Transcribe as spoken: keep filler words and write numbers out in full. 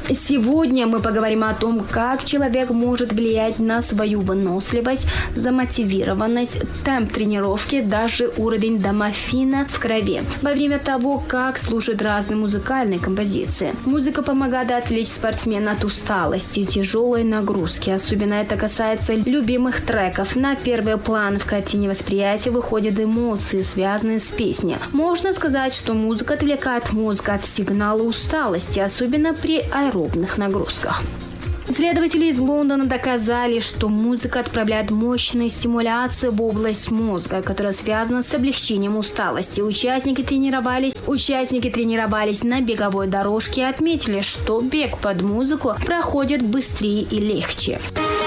Сегодня мы поговорим о том, как человек может влиять на свою выносливость, замотивированность, темп тренировки, даже уровень домофина в крови во время того, как слушают разные музыкальные композиции. Музыка помогает отвлечь спортсмена от усталости и тяжелой нагрузки. Особенно это касается любимых треков. На первый план в картине восприятия выходят эмоции, связанные с песней. Можно сказать, что музыка отвлекает мозг от сигнала усталости, особенно при аэробных нагрузках. Исследователи из Лондона доказали, что музыка отправляет мощные стимуляции в область мозга, которая связана с облегчением усталости. Участники тренировались, участники тренировались на беговой дорожке и отметили, что бег под музыку проходит быстрее и легче.